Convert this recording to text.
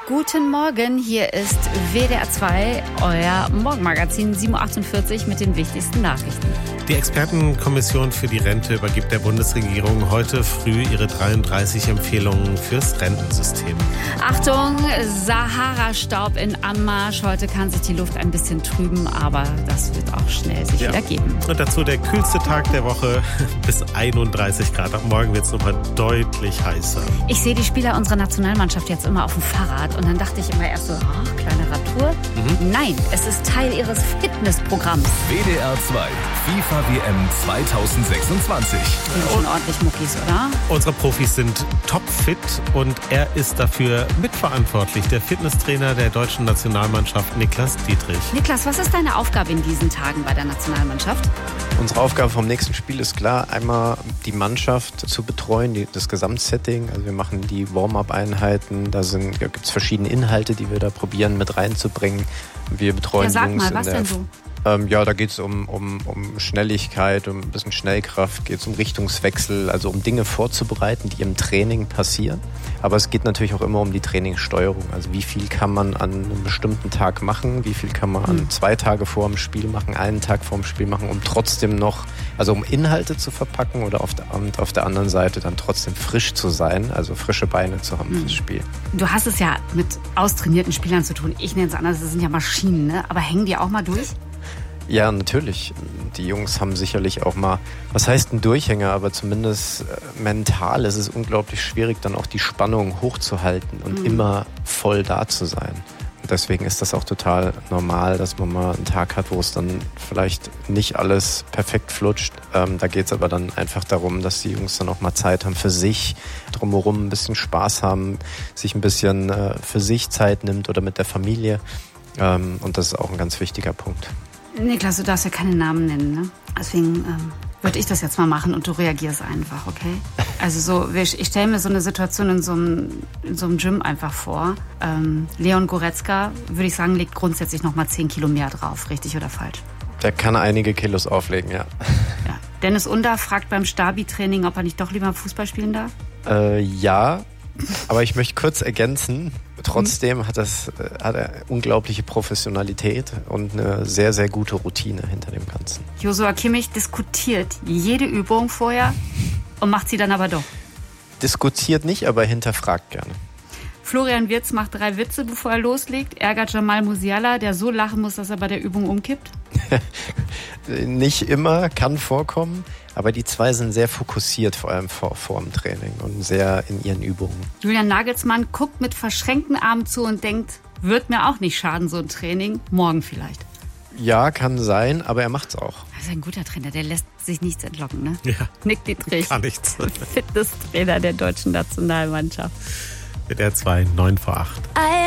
Guten Morgen, hier ist WDR 2, euer Morgenmagazin 7.48 Uhr mit den wichtigsten Nachrichten. Die Expertenkommission für die Rente übergibt der Bundesregierung heute früh ihre 33 Empfehlungen fürs Rentensystem. Achtung, Sahara-Staub in Anmarsch. Heute kann sich die Luft ein bisschen trüben, aber das wird auch schnell sich wieder geben. Und dazu der kühlste Tag der Woche bis 31 Grad. Ab morgen wird es nochmal deutlich heißer. Ich sehe die Spieler unserer Nationalmannschaft jetzt immer auf dem Fahrrad und dann dachte ich immer erst so, kleine Radtour. Nein, es ist Teil ihres Fitnessprogramms. WDR 2, FIFA WM 2026. Sind schon ordentlich Muckis, oder? Unsere Profis sind topfit und er ist dafür mitverantwortlich. Der Fitnesstrainer der deutschen Nationalmannschaft, Niklas Dietrich. Niklas, was ist deine Aufgabe in diesen Tagen bei der Nationalmannschaft? Unsere Aufgabe vom nächsten Spiel ist klar, einmal die Mannschaft zu betreuen, das Gesamtsetting. Also wir machen die Warm-up-Einheiten, da gibt es verschiedene Inhalte, die wir da probieren mit reinzubringen. Wir betreuen sag Jungs mal, was denn so? Da geht es um Schnelligkeit, um ein bisschen Schnellkraft, geht es um Richtungswechsel, also um Dinge vorzubereiten, die im Training passieren. Aber es geht natürlich auch immer um die Trainingssteuerung. Also wie viel kann man an einem bestimmten Tag machen, wie viel kann man an 2 Tage vor dem Spiel machen, einen Tag vor dem Spiel machen, um trotzdem noch, also um Inhalte zu verpacken oder auf der anderen Seite dann trotzdem frisch zu sein, also frische Beine zu haben fürs Spiel. Du hast es ja mit austrainierten Spielern zu tun. Ich nenne es anders, das sind ja Maschinen, ne? Aber hängen die auch mal durch? Ja, natürlich. Die Jungs haben sicherlich auch mal, was heißt ein Durchhänger, aber zumindest mental ist es unglaublich schwierig, dann auch die Spannung hochzuhalten und immer voll da zu sein. Und deswegen ist das auch total normal, dass man mal einen Tag hat, wo es dann vielleicht nicht alles perfekt flutscht. Da geht es aber dann einfach darum, dass die Jungs dann auch mal Zeit haben für sich, drumherum ein bisschen Spaß haben, sich ein bisschen für sich Zeit nimmt oder mit der Familie. Und das ist auch ein ganz wichtiger Punkt. Niklas, du darfst ja keine Namen nennen, ne? Deswegen würde ich das jetzt mal machen und du reagierst einfach, okay? Also ich stelle mir so eine Situation in so einem Gym einfach vor. Leon Goretzka, würde ich sagen, legt grundsätzlich noch mal 10 Kilo mehr drauf, richtig oder falsch? Der kann einige Kilos auflegen, ja. Dennis Under fragt beim Stabi-Training, ob er nicht doch lieber Fußball spielen darf? Ja, aber ich möchte kurz ergänzen, trotzdem hat er unglaubliche Professionalität und eine sehr, sehr gute Routine hinter dem Ganzen. Joshua Kimmich diskutiert jede Übung vorher und macht sie dann aber doch. Diskutiert nicht, aber hinterfragt gerne. Florian Wirtz macht 3 Witze, bevor er loslegt, ärgert Jamal Musiala, der so lachen muss, dass er bei der Übung umkippt. Nicht immer, kann vorkommen, aber die 2 sind sehr fokussiert, vor allem vor dem Training und sehr in ihren Übungen. Julian Nagelsmann guckt mit verschränkten Armen zu und denkt, wird mir auch nicht schaden, so ein Training, morgen vielleicht. Ja, kann sein, aber er macht's auch. Das ist ein guter Trainer, der lässt sich nichts entlocken, ne? Ja. Nick Dietrich, Gar nichts. Fitnesstrainer der deutschen Nationalmannschaft. WDR 2, 9 vor 8.